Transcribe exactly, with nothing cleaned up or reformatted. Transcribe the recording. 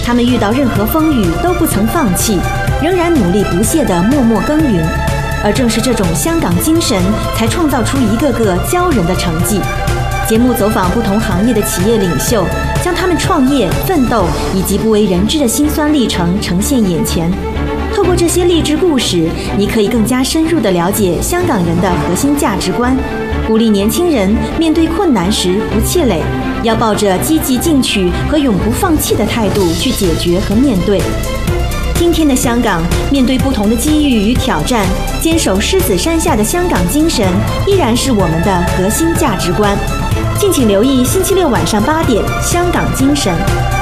他们遇到任何风雨都不曾放弃，仍然努力不懈地默默耕耘。而正是这种香港精神，才创造出一个个骄人的成绩。节目走访不同行业的企业领袖，将他们创业、奋斗以及不为人知的辛酸历程呈现眼前。透过这些励志故事，你可以更加深入地了解香港人的核心价值观，鼓励年轻人面对困难时不气馁，要抱着积极进取和永不放弃的态度去解决和面对。今天的香港，面对不同的机遇与挑战，坚守狮子山下的香港精神，依然是我们的核心价值观。敬请留意星期六晚上八点《香港精神》。